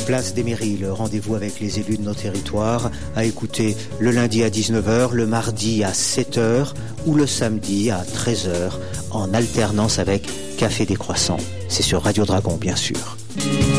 Place des mairies, le rendez-vous avec les élus de nos territoires, à écouter le lundi à 19h, le mardi à 7h ou le samedi à 13h, en alternance avec Café des Croissants. C'est sur Radio Dragon, bien sûr.